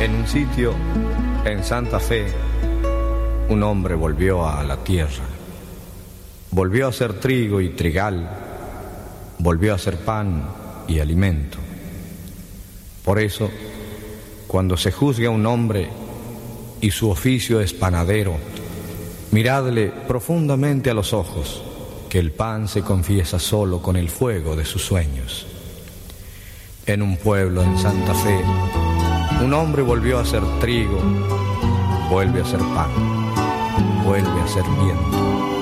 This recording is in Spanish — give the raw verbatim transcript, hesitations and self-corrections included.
En un sitio, en Santa Fe, un hombre volvió a la tierra. Volvió a ser trigo y trigal, volvió a ser pan y alimento. Por eso, cuando se juzgue a un hombre y su oficio es panadero, miradle profundamente a los ojos, que el pan se confiesa solo con el fuego de sus sueños. En un pueblo en Santa Fe, un hombre volvió a ser trigo, vuelve a ser pan, vuelve a ser viento.